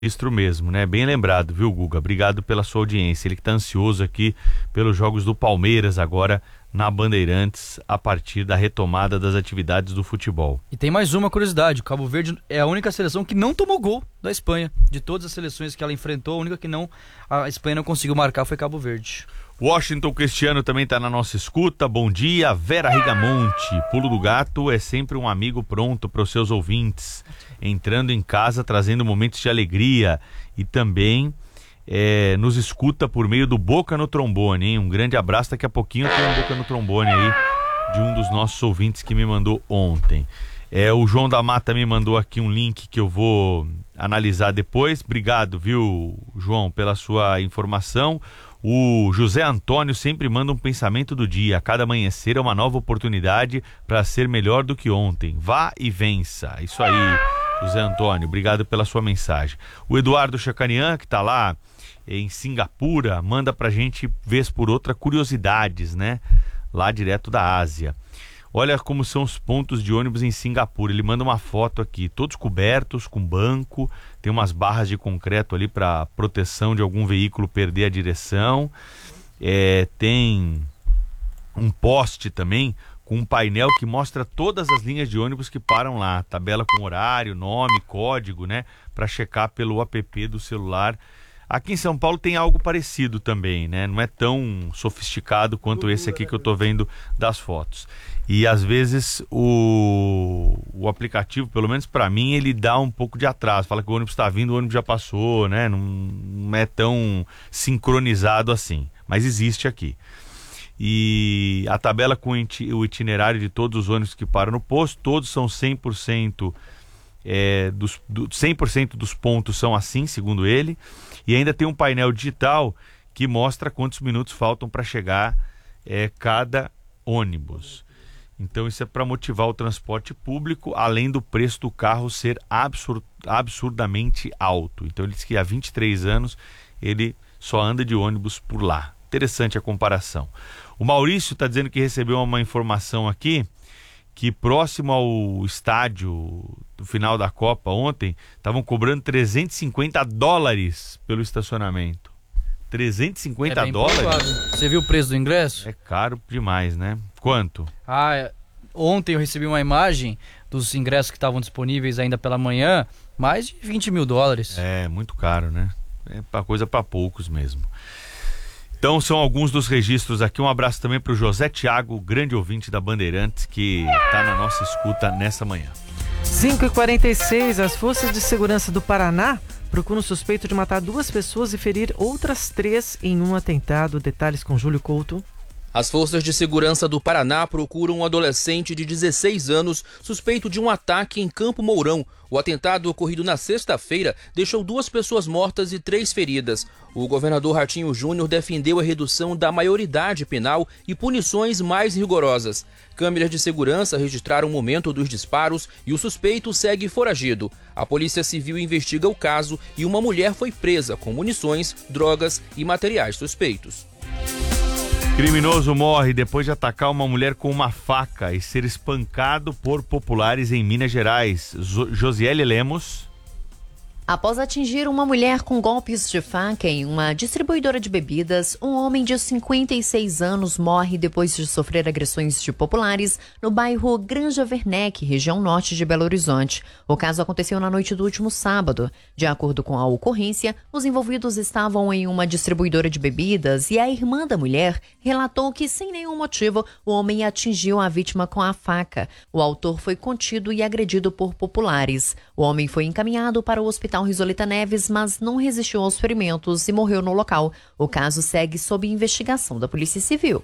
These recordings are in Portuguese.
registro mesmo, né? Bem lembrado, viu, Guga? Obrigado pela sua audiência. Ele que tá ansioso aqui pelos jogos do Palmeiras agora na Bandeirantes, a partir da retomada das atividades do futebol. E tem mais uma curiosidade: o Cabo Verde é a única seleção que não tomou gol da Espanha. De todas as seleções que ela enfrentou, a única que a Espanha não conseguiu marcar foi Cabo Verde. Washington Cristiano também está na nossa escuta. Bom dia. Vera Rigamonte. Pulo do Gato é sempre um amigo pronto para os seus ouvintes, entrando em casa, trazendo momentos de alegria, e também nos escuta por meio do Boca no Trombone, hein? Um grande abraço. Daqui a pouquinho tem um Boca no Trombone aí de um dos nossos ouvintes que me mandou ontem. O João da Mata me mandou aqui um link que eu vou analisar depois. Obrigado, viu, João, pela sua informação. O José Antônio sempre manda um pensamento do dia. A cada amanhecer é uma nova oportunidade para ser melhor do que ontem. Vá e vença. Isso aí, José Antônio. Obrigado pela sua mensagem. O Eduardo Chacanian, que está lá em Singapura, manda pra gente, vez por outra, curiosidades, né? Lá direto da Ásia. Olha como são os pontos de ônibus em Singapura. Ele manda uma foto aqui, todos cobertos com banco, tem umas barras de concreto ali para proteção de algum veículo perder a direção. Tem um poste também com um painel que mostra todas as linhas de ônibus que param lá, tabela com horário, nome, código, né, para checar pelo app do celular. Aqui em São Paulo tem algo parecido também, né? Não é tão sofisticado quanto esse aqui que eu tô vendo das fotos. E às vezes o aplicativo, pelo menos para mim, ele dá um pouco de atraso. Fala que o ônibus está vindo, o ônibus já passou, né? Não é tão sincronizado assim, mas existe aqui. E a tabela com o itinerário de todos os ônibus que param no posto, todos são 100%, 100% dos pontos são assim, segundo ele. E ainda tem um painel digital que mostra quantos minutos faltam para chegar cada ônibus. Então isso é para motivar o transporte público, além do preço do carro ser absurdamente alto. Então ele diz que há 23 anos ele só anda de ônibus por lá. Interessante a comparação. O Maurício está dizendo que recebeu uma informação aqui, que próximo ao estádio do final da Copa ontem, estavam cobrando $350 pelo estacionamento. $350? Você viu o preço do ingresso? É caro demais, né? Quanto? Ontem eu recebi uma imagem dos ingressos que estavam disponíveis ainda pela manhã, mais de $20 mil. É, muito caro, né? É coisa para poucos mesmo. Então são alguns dos registros aqui. Um abraço também para o José Thiago, grande ouvinte da Bandeirantes, que está na nossa escuta nessa manhã. 5h46, as forças de segurança do Paraná procuram um suspeito de matar 2 pessoas e ferir outras 3 em um atentado. Detalhes com Júlio Couto. As forças de segurança do Paraná procuram um adolescente de 16 anos suspeito de um ataque em Campo Mourão. O atentado ocorrido na sexta-feira deixou 2 pessoas mortas e 3 feridas. O governador Ratinho Júnior defendeu a redução da maioridade penal e punições mais rigorosas. Câmeras de segurança registraram o momento dos disparos e o suspeito segue foragido. A Polícia Civil investiga o caso e uma mulher foi presa com munições, drogas e materiais suspeitos. Criminoso morre depois de atacar uma mulher com uma faca e ser espancado por populares em Minas Gerais. Josiele Lemos. Após atingir uma mulher com golpes de faca em uma distribuidora de bebidas, um homem de 56 anos morre depois de sofrer agressões de populares no bairro Granja Werneck, região norte de Belo Horizonte. O caso aconteceu na noite do último sábado. De acordo com a ocorrência, os envolvidos estavam em uma distribuidora de bebidas e a irmã da mulher relatou que, sem nenhum motivo, o homem atingiu a vítima com a faca. O autor foi contido e agredido por populares. O homem foi encaminhado para o hospital Risoleta Neves, mas não resistiu aos ferimentos e morreu no local. O caso segue sob investigação da Polícia Civil.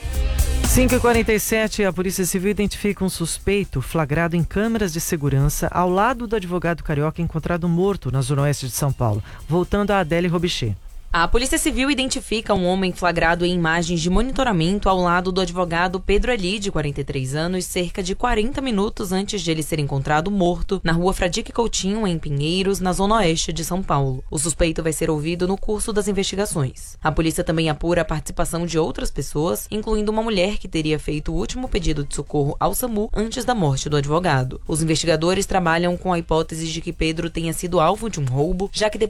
5h47, a Polícia Civil identifica um suspeito flagrado em câmeras de segurança ao lado do advogado carioca encontrado morto na zona oeste de São Paulo. Voltando a Adele Robichê. A Polícia Civil identifica um homem flagrado em imagens de monitoramento ao lado do advogado Pedro Ali, de 43 anos, cerca de 40 minutos antes de ele ser encontrado morto na rua Fradique Coutinho, em Pinheiros, na zona oeste de São Paulo. O suspeito vai ser ouvido no curso das investigações. A polícia também apura a participação de outras pessoas, incluindo uma mulher que teria feito o último pedido de socorro ao SAMU antes da morte do advogado. Os investigadores trabalham com a hipótese de que Pedro tenha sido alvo de um roubo, já que